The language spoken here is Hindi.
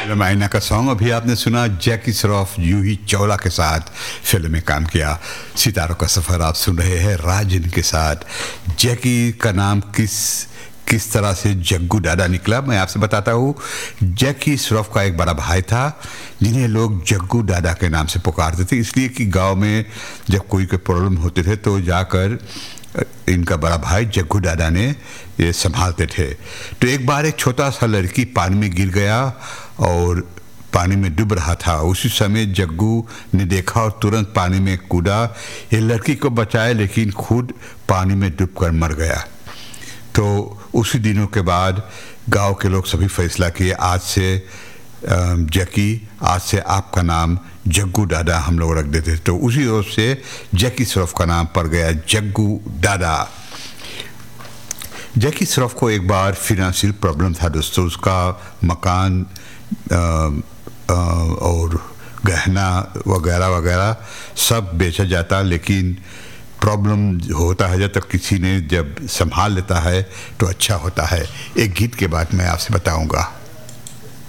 रामायणा का सॉन्ग अभी आपने सुना। जैकी श्रॉफ जूही चावला के साथ फिल्म में काम किया। सितारों का सफ़र आप सुन रहे हैं राजन के साथ। जैकी का नाम किस तरह से जग्गू दादा निकला, मैं आपसे बताता हूँ। जैकी श्रॉफ का एक बड़ा भाई था जिन्हें लोग जग्गू दादा के नाम से पुकारते थे, इसलिए कि गांव में जब कोई प्रॉब्लम होते थे तो जाकर इनका बड़ा भाई जग्गू दादा ने ये संभालते थे। तो एक बार एक छोटा सा लड़की पानी में गिर गया और पानी में डूब रहा था। उसी समय जग्गू ने देखा और तुरंत पानी में कूदा। ये लड़की को बचाया लेकिन खुद पानी में डूबकर मर गया। तो उसी दिनों के बाद गांव के लोग सभी फैसला किए, आज से आपका नाम जग्गू दादा हम लोग रख देते। तो उसी ओर से जैकी श्रॉफ का नाम पड़ गया जग्गू दादा। जैकी श्रॉफ को एक बार फिनेंशियल प्रॉब्लम था दोस्तों। उसका मकान और गहना वगैरह वगैरह सब बेचा जाता, लेकिन प्रॉब्लम होता है जब तक किसी ने जब संभाल लेता है तो अच्छा होता है। एक गीत के बाद मैं आपसे बताऊंगा।